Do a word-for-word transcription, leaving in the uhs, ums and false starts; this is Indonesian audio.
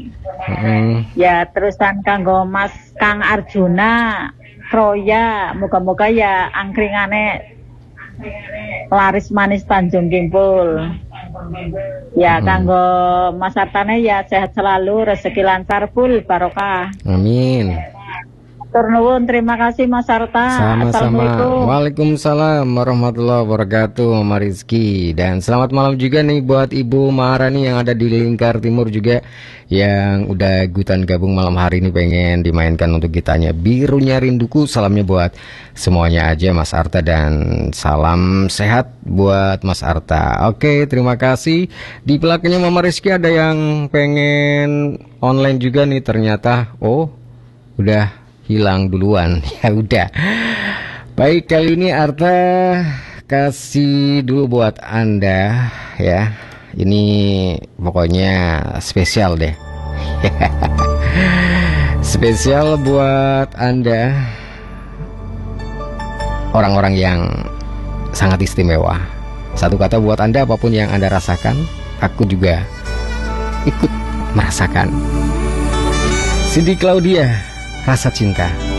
Hmm. Ya terusan kanggo Mas Kang Arjuna Kroya, moga-moga ya angkringane laris manis Tanjung Kimpul. Ya Hmm. kanggo Mas Artane ya sehat selalu, rezeki lancar full barokah. Amin. Tur nuwun, terima kasih Mas Arta. Sama-sama. Assalamualaikum. Waalaikumsalam warahmatullahi wabarakatuh, Mama Rizky. Dan selamat malam juga nih buat Ibu Maharani yang ada di Lingkar Timur juga, yang udah ikutan gabung malam hari ini, pengen dimainkan untuk gitanya Birunya Rinduku. Salamnya buat semuanya aja Mas Arta, dan salam sehat buat Mas Arta. Oke, terima kasih. Di belakangnya Mama Rizky ada yang pengen online juga nih ternyata. Oh, udah hilang duluan. Ya udah. Baik, kali ini Arta kasih dulu buat Anda ya. Ini pokoknya spesial deh. Spesial buat Anda, orang-orang yang sangat istimewa. Satu kata buat Anda, apapun yang Anda rasakan, aku juga ikut merasakan. Cindy Claudia, Rasa Cinta.